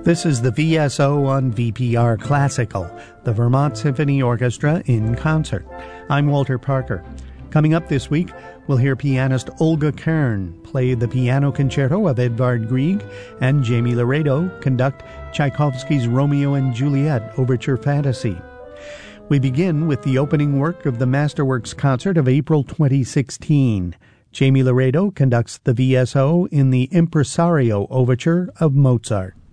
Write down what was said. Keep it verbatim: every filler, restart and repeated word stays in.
This is the V S O on V P R Classical, the Vermont Symphony Orchestra in concert. I'm Walter Parker. Coming up this week, we'll hear pianist Olga Kern play the piano concerto of Edvard Grieg and Jamie Laredo conduct Tchaikovsky's Romeo and Juliet Overture Fantasy. We begin with the opening work of the Masterworks concert of April twenty sixteen. Jamie Laredo conducts the V S O in the Impresario Overture of Mozart.